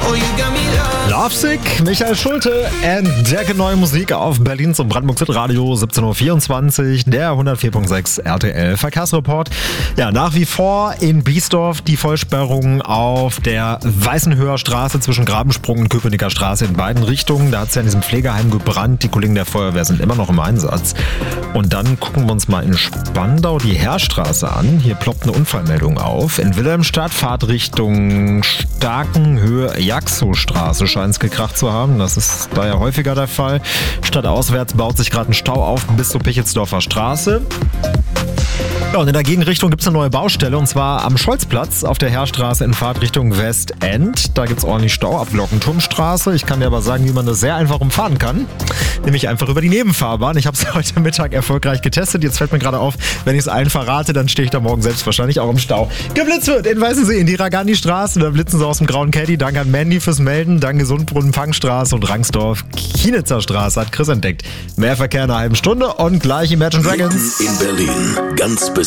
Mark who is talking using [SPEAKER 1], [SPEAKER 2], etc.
[SPEAKER 1] Lovesick, Michael Schulte, entdecke neue Musik auf Berlins und Brandenburgs Hitradio, 17.24 Uhr, der 104.6 RTL Verkehrsreport. Ja, nach wie vor in Biesdorf die Vollsperrung auf der Weißenhöher Straße zwischen Grabensprung und Köpenicker Straße in beiden Richtungen. Da hat es ja in diesem Pflegeheim gebrannt. Die Kollegen der Feuerwehr sind immer noch im Einsatz. Und dann gucken wir uns mal in Spandau die Heerstraße an. Hier ploppt eine Unfallmeldung auf. In Wilhelmstadt, Fahrtrichtung Starkenhöhe Jaxow-Straße scheint es gekracht zu haben. Das ist da ja häufiger der Fall. Stadtauswärts baut sich gerade ein Stau auf bis zur Pichelsdorfer Straße. Ja, und in der Gegenrichtung gibt es eine neue Baustelle, und zwar am Scholzplatz auf der Heerstraße in Fahrtrichtung Westend. Da gibt es ordentlich Stau ab Glockenturmstraße. Ich kann dir aber sagen, wie man das sehr einfach umfahren kann. Nämlich einfach über die Nebenfahrbahn. Ich habe es heute Mittag erfolgreich getestet. Jetzt fällt mir gerade auf, wenn ich es allen verrate, dann stehe ich da morgen selbst wahrscheinlich auch im Stau. Geblitzt wird in Weißensee in die Ragani-Straße. Da blitzen sie aus dem grauen Caddy. Danke an Mandy fürs Melden. Danke Gesundbrunnen, Fangstraße und Rangsdorf, Kienitzer Straße hat Chris entdeckt. Mehr Verkehr in einer halben Stunde und gleich Imagine Dragons.
[SPEAKER 2] In Berlin, ganz besonders.